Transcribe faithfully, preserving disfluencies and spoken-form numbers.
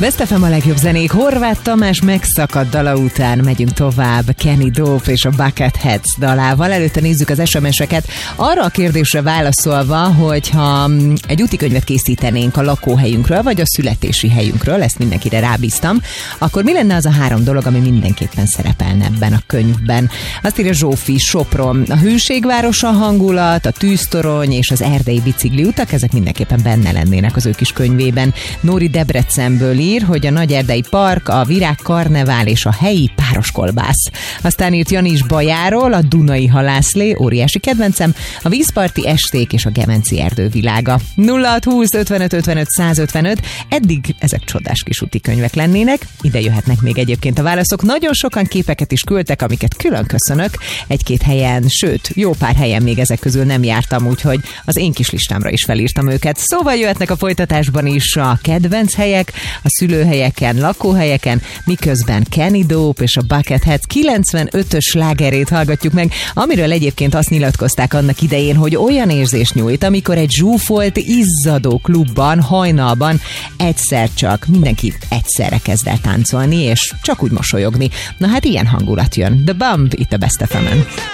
Best ef em a legjobb zenék. Horváth Tamás megszakadt dala után megyünk tovább Kenny Dope és a Bucketheads dalával. Előtte nézzük az es em es-eket. Arra a kérdésre válaszolva, hogyha egy útikönyvet készítenénk a lakóhelyünkről, vagy a születési helyünkről, ezt mindenkire rábíztam, akkor mi lenne az a három dolog, ami mindenképpen szerepelne ebben a könyvben? Azt írja Zsófi, Sopron, a hőségvárosa hangulat, a tűztorony és az erdei bicikliutak, ezek mindenképpen benne lennének az ő kis könyvében. Nóri Debrecenből ír, hogy a Nagy Erdei Park, a Virágkarnevál és a helyi pároskolbász. Aztán írt Janis Bajáról, a Dunai Halászlé, óriási kedvencem, a vízparti esték és a Gemenci erdővilága. nulla hat húsz ötvenöt ötvenöt százötvenöt, eddig ezek csodás kis útikönyvek lennének, ide jöhetnek még egyébként a válaszok. Nagyon sokan képeket is küldtek, amiket külön köszönök. Egy-két helyen, sőt, jó pár helyen még ezek közül nem jártam, úgyhogy az én kis listámra is felírtam őket. Szóval jöhetnek a folytatásban is a kedvenc helyek, a szülőhelyeken, lakóhelyeken, miközben Kenny Dope és a Bucketheads kilencvenötös slágerét hallgatjuk meg, amiről egyébként azt nyilatkozták annak idején, hogy olyan érzés nyújt, amikor egy zsúfolt, izzadó klubban, hajnalban egyszer csak mindenki egyszerre kezd el táncolni, és csak úgy mosolyogni. Na hát ilyen hangulat jön. The Bump itt a Best ef emen.